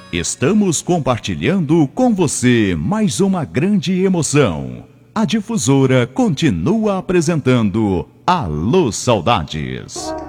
Estamos compartilhando com você mais uma grande emoção. A Difusora continua apresentando Alô Saudades.